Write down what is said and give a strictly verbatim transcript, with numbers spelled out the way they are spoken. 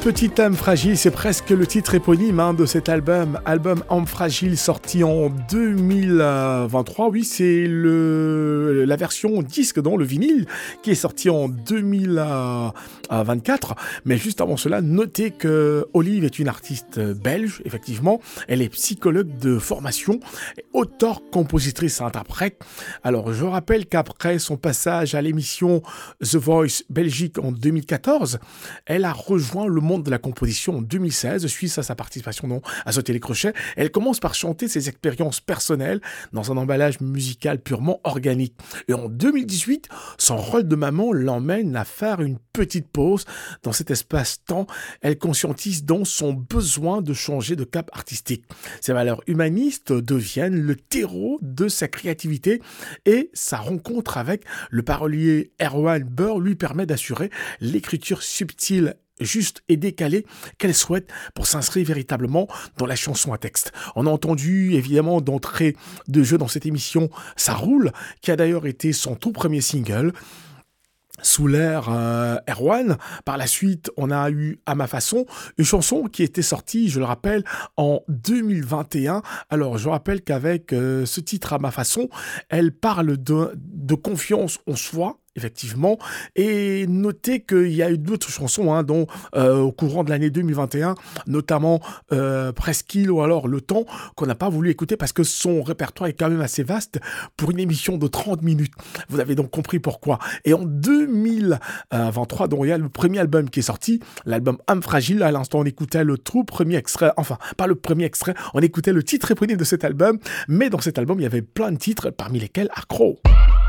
Petite âme fragile, c'est presque le titre éponyme hein, de cet album, album Âme fragile sorti en deux mille vingt-trois. Oui, c'est le la version disque, donc le vinyle, qui est sorti en deux mille vingt-quatre. Mais juste avant cela, notez que Olive est une artiste belge, effectivement. Elle est psychologue de formation, auteure, compositrice, interprète. Alors, je rappelle qu'après son passage à l'émission The Voice Belgique en deux mille quatorze, elle a rejoint le monde de la composition en deux mille seize, suite à sa participation non, à ce télécrochet. Elle commence par chanter ses expériences personnelles dans un emballage musical purement organique. Et en deux mille dix-huit, son rôle de maman l'emmène à faire une petite pause dans cet espace-temps. Elle conscientise donc son besoin de changer de cap artistique. Ses valeurs humanistes deviennent le terreau de sa créativité et sa rencontre avec le parolier Erwan Burr lui permet d'assurer l'écriture subtile, juste et décalée qu'elle souhaite pour s'inscrire véritablement dans la chanson à texte. On a entendu évidemment d'entrée de jeu dans cette émission Ça roule, qui a d'ailleurs été son tout premier single sous l'ère euh, Erwan. Par la suite, on a eu À ma façon, une chanson qui était sortie, je le rappelle, en deux mille vingt et un. Alors, je rappelle qu'avec euh, ce titre À ma façon, elle parle de, de confiance en soi, effectivement, et notez qu'il y a eu d'autres chansons hein, dont euh, au courant de l'année deux mille vingt et un, notamment euh, Presqu'île ou alors Le Temps, qu'on n'a pas voulu écouter parce que son répertoire est quand même assez vaste pour une émission de trente minutes. Vous avez donc compris pourquoi. Et en deux mille vingt-trois, donc il y a le premier album qui est sorti, l'album Âme fragile. À l'instant, on écoutait le tout premier extrait, enfin, pas le premier extrait, on écoutait le titre éponyme de cet album, mais dans cet album, il y avait plein de titres, parmi lesquels Accro.